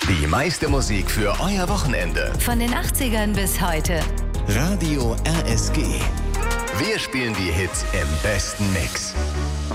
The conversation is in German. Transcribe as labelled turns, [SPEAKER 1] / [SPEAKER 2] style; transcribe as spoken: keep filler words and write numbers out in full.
[SPEAKER 1] Die meiste Musik für euer Wochenende.
[SPEAKER 2] Von den achtzigern bis heute.
[SPEAKER 1] Radio R S G. Wir spielen die Hits im besten Mix.